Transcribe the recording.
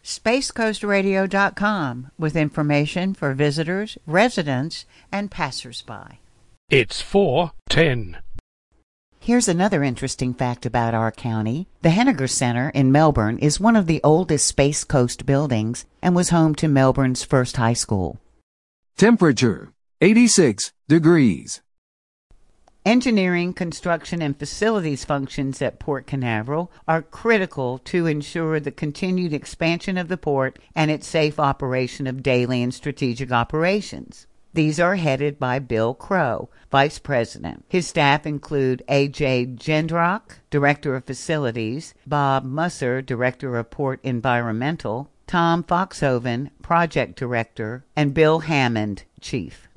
SpaceCoastRadio.com with information for visitors, residents, and passersby. It's 4:10. Here's another interesting fact about our county. The Henniger Center in Melbourne is one of the oldest Space Coast buildings and was home to Melbourne's first high school. Temperature, 86 degrees. Engineering, construction, and facilities functions at Port Canaveral are critical to ensure the continued expansion of the port and its safe operation of daily and strategic operations. These are headed by Bill Crow, Vice President. His staff include A.J. Gendrock, Director of Facilities, Bob Musser, Director of Port Environmental, Tom Foxhoven, Project Director, and Bill Hammond, Chief.